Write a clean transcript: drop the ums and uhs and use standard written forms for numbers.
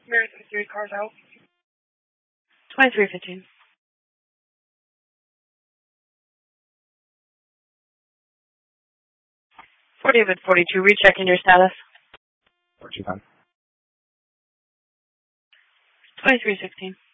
Marathon Series cars out. 2315. For David 42, rechecking your status. 4210. 2316.